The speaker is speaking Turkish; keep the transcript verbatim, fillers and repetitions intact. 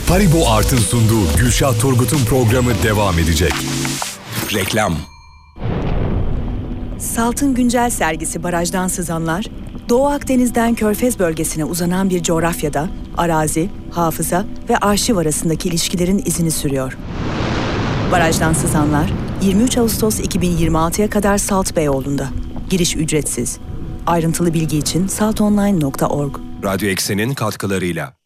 Haribo Art'ın sunduğu Gülşah Turgut'un programı devam edecek. Reklam. Salt'ın güncel sergisi Barajdan Sızanlar, Doğu Akdeniz'den Körfez bölgesine uzanan bir coğrafyada arazi, hafıza ve arşiv arasındaki ilişkilerin izini sürüyor. Barajdan Sızanlar, yirmi üç Ağustos iki bin yirmi altıya kadar Salt Beyoğlu'nda. Giriş ücretsiz. Ayrıntılı bilgi için saltonline nokta org. Radyo Eksen'in katkılarıyla.